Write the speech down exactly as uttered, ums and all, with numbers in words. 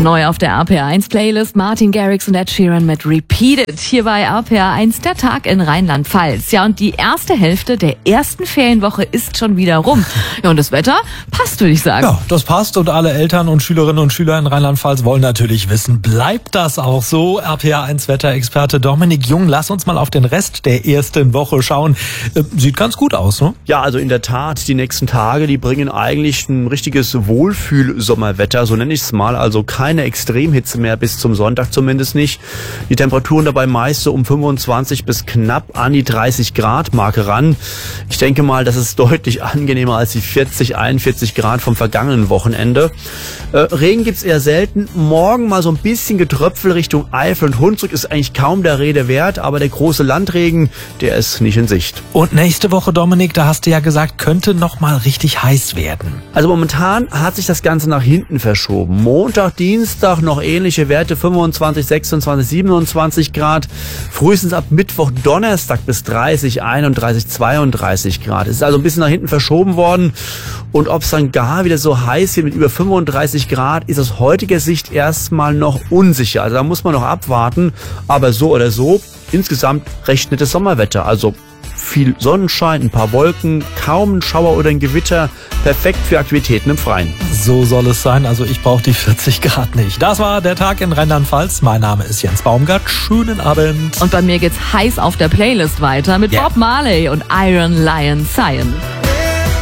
Neu auf der R P R eins Playlist Martin Garrix und Ed Sheeran mit Repeated. Hier bei R P R eins der Tag in Rheinland-Pfalz. Ja, und die erste Hälfte der ersten Ferienwoche ist schon wieder rum. Ja, und das Wetter passt, würde ich sagen. Ja, das passt und alle Eltern und Schülerinnen und Schüler in Rheinland-Pfalz wollen natürlich wissen, bleibt das auch so? R P R eins Wetterexperte Dominik Jung, lass uns mal auf den Rest der ersten Woche schauen. Äh, sieht ganz gut aus, ne? Ja, also in der Tat, die nächsten Tage, die bringen eigentlich ein richtiges Wohlfühl-Sommerwetter, so nenne ich es mal. Also keine Extremhitze mehr bis zum Sonntag zumindest nicht. Die Temperaturen dabei meist so um fünfundzwanzig bis knapp an die dreißig Grad Marke ran. Ich denke mal, das ist deutlich angenehmer als die vierzig, einundvierzig Grad vom vergangenen Wochenende. Äh, Regen gibt's eher selten. Morgen mal so ein bisschen Getröpfel Richtung Eifel und Hunsrück ist eigentlich kaum der Rede wert, aber der große Landregen, der ist nicht in Sicht. Und nächste Woche, Dominik, da hast du ja gesagt, könnte noch mal richtig heiß werden. Also momentan hat sich das Ganze nach hinten verschoben. Montag, Dienstag noch ähnliche Werte, fünfundzwanzig, sechsundzwanzig, siebenundzwanzig Grad. Frühestens ab Mittwoch, Donnerstag bis dreißig, einunddreißig, zweiunddreißig Grad. Es ist also ein bisschen nach hinten verschoben worden. Und ob es dann gar wieder so heiß wird mit über fünfunddreißig Grad, ist aus heutiger Sicht erstmal noch unsicher. Also da muss man noch abwarten. Aber so oder so, insgesamt recht nettes Sommerwetter. Also viel Sonnenschein, ein paar Wolken, kaum ein Schauer oder ein Gewitter. Perfekt für Aktivitäten im Freien. So soll es sein. Also ich brauche die vierzig Grad nicht. Das war der Tag in Rheinland-Pfalz. Mein Name ist Jens Baumgart. Schönen Abend. Und bei mir geht's heiß auf der Playlist weiter mit Yeah. Bob Marley und Iron Lion Cyan.